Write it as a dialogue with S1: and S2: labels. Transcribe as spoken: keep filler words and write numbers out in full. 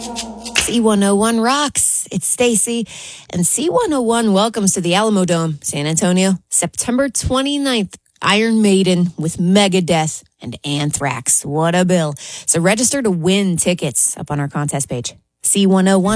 S1: C one oh one rocks. It's Stacy. And C one oh one welcomes to the Alamo Dome, San Antonio, September twenty-ninth. Iron Maiden with Megadeth and Anthrax. What a bill. So register to win tickets up on our contest page. C one oh one